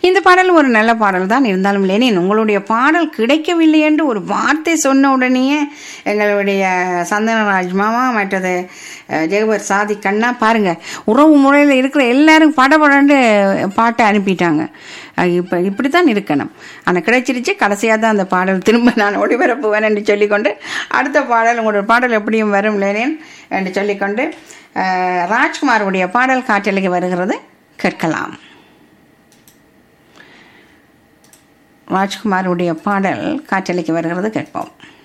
இந்த பாடல் ஒரு நல்ல பாடல் தான். இருந்தாலும் லெனின் உங்களுடைய பாடல் கிடைக்கவில்லை என்று ஒரு வார்த்தை சொன்ன உடனேயே எங்களுடைய சந்தனராஜ் மாமா மற்றது ஜெகபர் சாதி கண்ணா பாருங்க, உறவு முறையில் இருக்கிற எல்லாரும் படபடன்னு பாட்டை அனுப்பிட்டாங்க. இப்போ இப்படித்தான் இருக்கணும். ஆனால் கிடைச்சிருச்சு. கடைசியாக தான் அந்த பாடல் திரும்ப நான் ஒளிபரப்புவேன் என்று சொல்லிக்கொண்டு அடுத்த பாடல் உங்களோட பாடல் எப்படியும் வரும் லெனின் என்று சொல்லிக்கொண்டு ராஜ்குமாருடைய பாடல் காற்றலைக்கு வருகிறது, கேட்கலாம். ராஜ்குமாருடைய பாடல் காற்றலைக்கு வருகிறது, கேட்போம்.